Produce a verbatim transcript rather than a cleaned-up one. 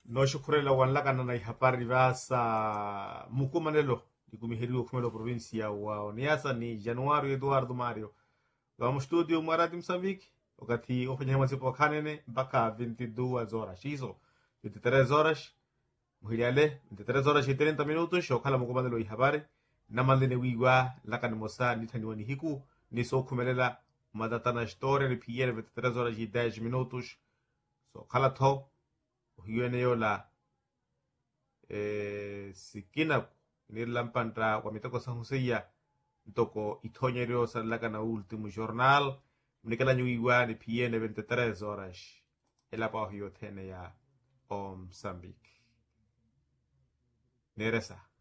no shukurela wanlaka na naihapari vasa mukumanelo dikumiheriwa kumelo provincia wao niasa ni Januario Eduardo Mario vamos studio Mwarati Msambiki wakati ofanya masipo kanene mpaka vinte e duas horas hizo vinte e três horas muhiliale vinte e três horas e trinta minutos okhala mukumanelo ihabari namandene wigwa laka ni mosa nitani wani hiku niso kumelela madatana história ni piere vinte e três horas e dez minutos so khala tho hiyo yola eh sikina ni lampantra kwa mitoko sa huseya ntoko itonyerio sa laka na último jornal unikala nyuigwa ni piene vinte e três horas ela pa hiyo tene ya Moçambique neresa